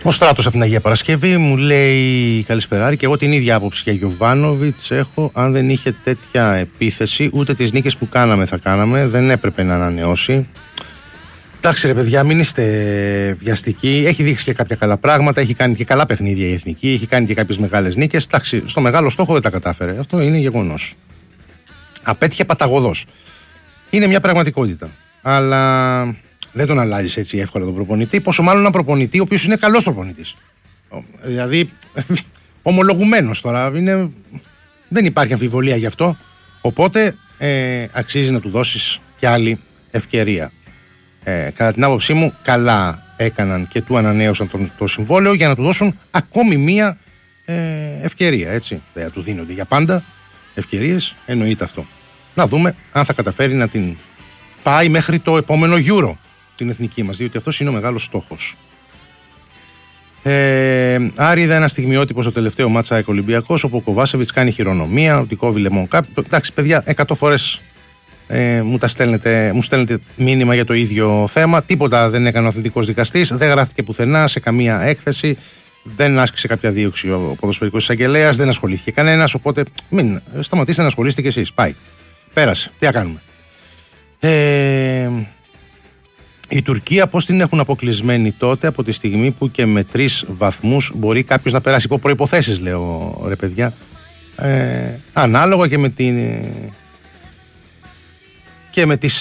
Ο Στράτος από την Αγία Παρασκευή μου λέει καλησπεράρη και εγώ την ίδια άποψη και Γιοβάνοβιτς έχω. Αν δεν είχε τέτοια επίθεση, ούτε τις νίκες που κάναμε θα κάναμε. Δεν έπρεπε να ανανεώσει. Εντάξει ρε παιδιά, μην είστε βιαστικοί. Έχει δείξει και κάποια καλά πράγματα. Έχει κάνει και καλά παιχνίδια η Εθνική. Έχει κάνει και κάποιες μεγάλες νίκες. Εντάξει, στο μεγάλο στόχο δεν τα κατάφερε. Αυτό είναι γεγονός. Απέτυχε παταγωδός. Είναι μια πραγματικότητα. Αλλά δεν τον αλλάζει έτσι εύκολα τον προπονητή. Πόσο μάλλον έναν προπονητή ο οποίος είναι καλός προπονητής. Δηλαδή, ομολογουμένος τώρα. Δεν υπάρχει αμφιβολία γι' αυτό. Οπότε αξίζει να του δώσεις κι άλλη ευκαιρία. Κατά την άποψή μου, καλά έκαναν και του ανανέωσαν το συμβόλαιο για να του δώσουν ακόμη μία ευκαιρία. Έτσι. Δεν του δίνονται για πάντα ευκαιρίες, εννοείται αυτό. Να δούμε αν θα καταφέρει να την πάει μέχρι το επόμενο Euro την εθνική μας, διότι αυτός είναι ο μεγάλος στόχος. Άρη, είδα ένα στιγμιότυπο στο τελευταίο μάτσα ΑΕΚ Ολυμπιακός, όπου ο Κοβάσεβιτς κάνει χειρονομία, ότι κόβει λεμόν κάποιο. Εντάξει, παιδιά, 100 φορές μου στέλνετε μήνυμα για το ίδιο θέμα. Τίποτα δεν έκανε ο αθλητικός δικαστής, δεν γράφτηκε πουθενά σε καμία έκθεση, δεν άσκησε κάποια δίωξη ο ποδοσφαιρικός εισαγγελέας, δεν ασχολήθηκε κανένας. Οπότε μην σταματήσετε να ασχολείστε κι εσείς. Πάει. Πέρασε. Τι να κάνουμε. Η Τουρκία πώς την έχουν αποκλεισμένη τότε, από τη στιγμή που και με 3 βαθμούς μπορεί κάποιος να περάσει? Υπό προϋποθέσεις, λέω ρε παιδιά. Ανάλογα και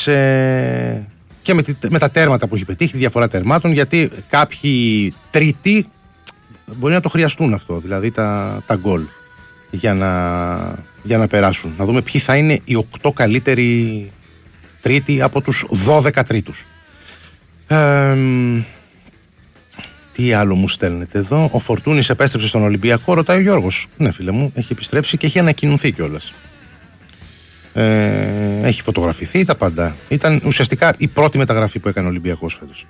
με τα τέρματα που έχει πετύχει, τη διαφορά τερμάτων, γιατί κάποιοι τρίτοι μπορεί να το χρειαστούν αυτό, δηλαδή τα γκολ για να περάσουν. Να δούμε ποιοι θα είναι οι 8 καλύτεροι τρίτοι από τους 12 τρίτους. Τι άλλο μου στέλνετε εδώ? Ο Φορτούνης επέστρεψε στον Ολυμπιακό, ρωτάει ο Γιώργος. Ναι φίλε μου, έχει επιστρέψει και έχει ανακοινωθεί κιόλας. Έχει φωτογραφηθεί, τα πάντα. Ήταν ουσιαστικά η πρώτη μεταγραφή που έκανε ο Ολυμπιακός φέτος.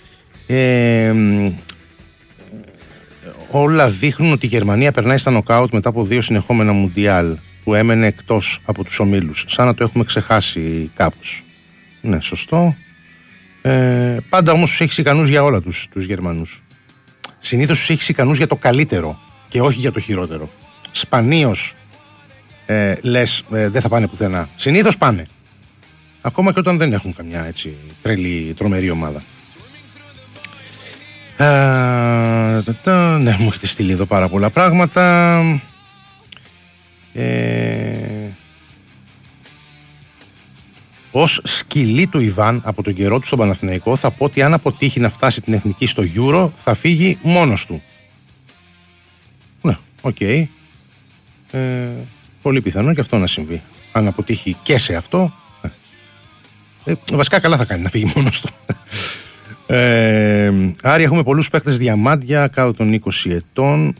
Όλα δείχνουν ότι η Γερμανία περνάει στα νοκάουτ μετά από 2 συνεχόμενα μουντιάλ που έμενε εκτός από τους ομίλους. Σαν να το έχουμε ξεχάσει κάπως. Ναι, σωστό. Πάντα όμως τους έχεις ικανούς για όλα τους Γερμανούς. Συνήθως τους έχεις ικανούς για το καλύτερο και όχι για το χειρότερο. Σπανίως λες δεν θα πάνε πουθενά. Συνήθως πάνε. Ακόμα και όταν δεν έχουν καμιά έτσι τρομερή ομάδα. Ναι, μου έχετε στείλει εδώ πάρα πολλά πράγματα. Ως σκυλί του Ιβάν από τον καιρό του στον Παναθηναϊκό, θα πω ότι αν αποτύχει να φτάσει την εθνική στο Euro, θα φύγει μόνος του. Ναι, οκ. Πολύ πιθανό και αυτό να συμβεί. Αν αποτύχει και σε αυτό, βασικά καλά θα κάνει να φύγει μόνος του. Άρη, έχουμε πολλούς παίκτες διαμάντια κάτω των 20 ετών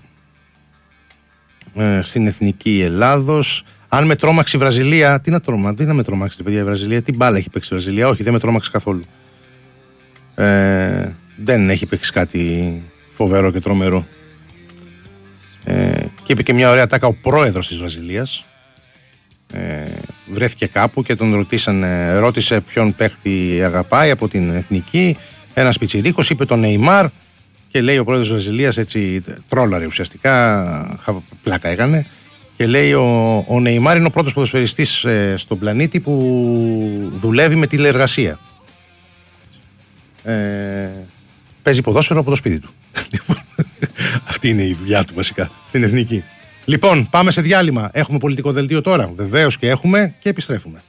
στην εθνική Ελλάδος. Αν με τρόμαξε η Βραζιλία, τι να με τρόμαξε παιδιά η Βραζιλία, τι μπάλα έχει παίξει η Βραζιλία? Όχι, δεν με τρόμαξε καθόλου. Δεν έχει παίξει κάτι φοβερό και τρομερό. Και είπε και μια ωραία τάκα ο πρόεδρος της Βραζιλίας. Βρέθηκε κάπου και τον ρώτησε ποιον παίκτη αγαπάει από την εθνική. Ένας πιτσιρίκος είπε τον Νεϊμάρ και λέει ο πρόεδρος της Βραζιλίας, έτσι τρόλαρε ουσιαστικά, πλάκα έκανε. Και λέει ο Νεϊμάρ είναι ο πρώτος ποδοσφαιριστής στον πλανήτη που δουλεύει με τηλεεργασία. Παίζει ποδόσφαιρο από το σπίτι του. Αυτή είναι η δουλειά του βασικά στην εθνική. Λοιπόν, πάμε σε διάλειμμα. Έχουμε πολιτικό δελτίο τώρα? Βεβαίως και έχουμε, και επιστρέφουμε.